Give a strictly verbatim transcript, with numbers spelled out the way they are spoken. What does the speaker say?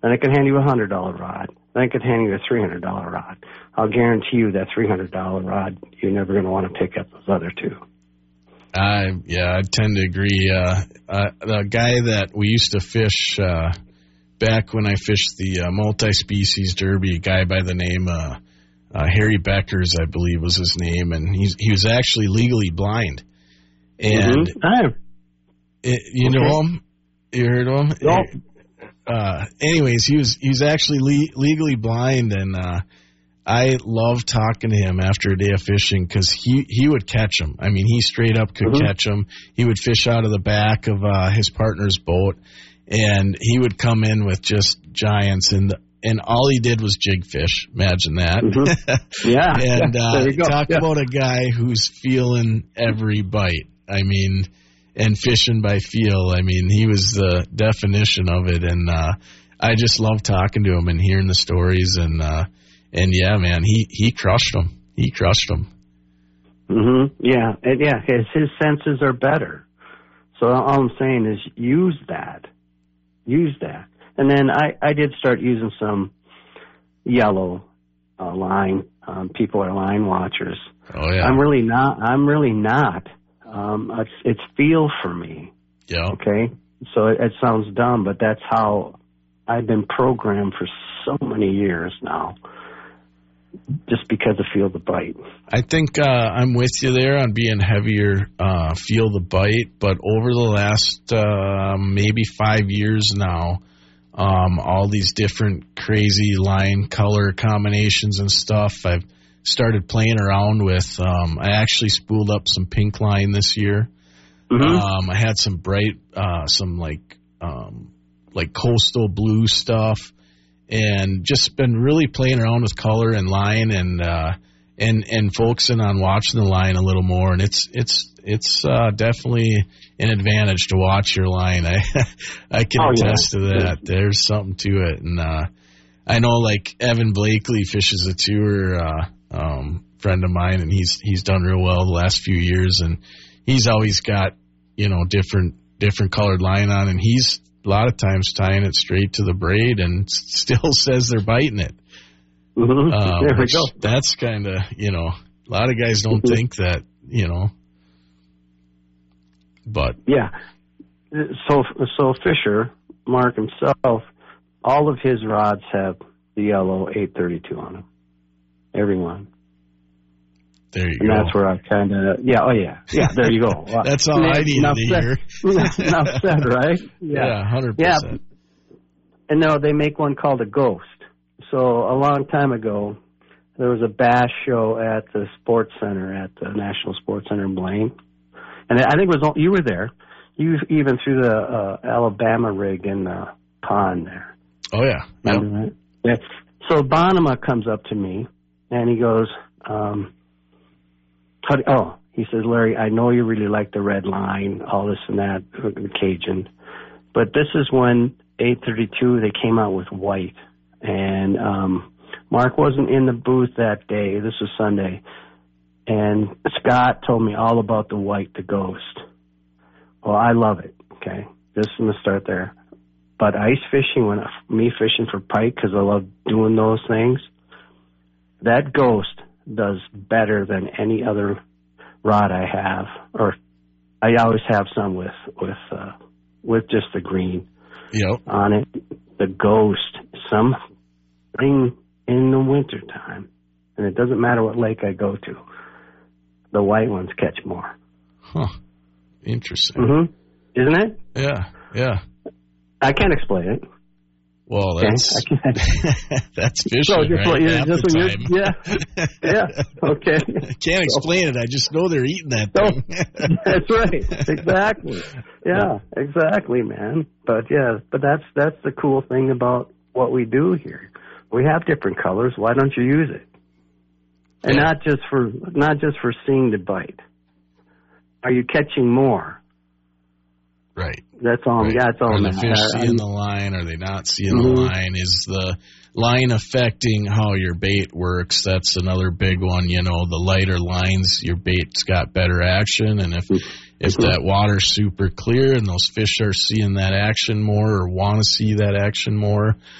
Then I can hand you a one hundred dollar rod. Then I can hand you a three hundred dollar rod. I'll guarantee you that three hundred dollar rod, you're never going to want to pick up those other two. I yeah, I tend to agree. Uh, uh, the guy that we used to fish uh, back when I fished the uh, multi-species derby, a guy by the name uh, uh, Harry Beckers, I believe was his name, and he's he was actually legally blind. And mm-hmm. it, you okay. know him, you heard of him. No. Uh, anyways, he was he was actually le- legally blind, and uh, I loved talking to him after a day of fishing because he, he would catch them. I mean, he straight up could mm-hmm. catch them. He would fish out of the back of uh, his partner's boat, and he would come in with just giants, and and all he did was jig fish. Imagine that. Mm-hmm. Yeah. and yeah. Uh, there you go. talk yeah. about a guy who's feeling every bite. I mean, and fishing by feel. I mean, he was the definition of it, and uh, I just love talking to him and hearing the stories, and uh, and yeah, man, he, he crushed them. He crushed them. Mm-hmm. Yeah, and yeah, his his senses are better. So all I'm saying is use that, use that, and then I, I did start using some yellow uh, line. Um, people are line watchers. Oh yeah. I'm really not. I'm really not. Um, it's, it's feel for me. Yeah. Okay. So it, it sounds dumb, but that's how I've been programmed for so many years now. Just because of feel the bite. I think uh, I'm with you there on being heavier, uh, feel the bite. But over the last uh, maybe five years now, um, all these different crazy line color combinations and stuff, I've started playing around with. Um, I actually spooled up some pink line this year. Mm-hmm. Um, I had some bright, uh, some like um, like coastal blue stuff. And just been really playing around with color and line, and uh, and and focusing on watching the line a little more. And it's it's it's uh, definitely an advantage to watch your line. I I can oh, attest yeah. to that. There's something to it, and uh, I know like Evan Blakely fishes a tour, uh, um, friend of mine, and he's he's done real well the last few years, and he's always got you know different different colored line on, and he's a lot of times tying it straight to the braid and still says they're biting it. Mm-hmm. Uh, there we go. That's kind of, you know, a lot of guys don't mm-hmm. think that, you know. But. Yeah. So, so Fisher, Mark himself, all of his rods have the yellow eight thirty-two on them. Every one. There you and go. And that's where I kind of, yeah, oh yeah, yeah, there you go. Well, that's all I needed to hear. Enough said, right? Yeah, yeah one hundred percent. Yeah. And no, they make one called a Ghost. So a long time ago, there was a bass show at the Sports Center, at the National Sports Center in Blaine. And I think it was, you were there. You even threw the uh, Alabama rig in the pond there. Oh, yeah. Remember yep. that? Yeah. So Bonema comes up to me, and he goes, um, How do, oh, he says, Larry, I know you really like the red line, all this and that, Cajun, but this is when eight thirty-two, they came out with white. And um, Mark wasn't in the booth that day. This was Sunday. And Scott told me all about the white, the Ghost. Well, I love it, okay? Just going to start there. But ice fishing, when me fishing for pike, because I love doing those things, that Ghost does better than any other rod I have, or I always have some with with uh, with just the green yep. on it. The Ghost, some spring in the wintertime, and it doesn't matter what lake I go to, the white ones catch more. Huh. Interesting. Mm-hmm. Isn't it? Yeah, yeah. I can't explain it. Well, that's okay. that's fishing, so just right? What, Half just the when time. Yeah, yeah, okay. I can't explain it. I just know they're eating that thing. That's right. Exactly. Yeah, exactly, man. But yeah, but that's that's the cool thing about what we do here. We have different colors. Why don't you use it? And yeah. not just for not just for seeing the bite. Are you catching more? Right. That's all. Right. Yeah, that's all. Are the man. fish I, seeing the line? Are they not seeing mm-hmm. the line? Is the line affecting how your bait works? That's another big one. You know, the lighter lines, your bait's got better action, and if mm-hmm. if that water's super clear and those fish are seeing that action more or want to see that action more,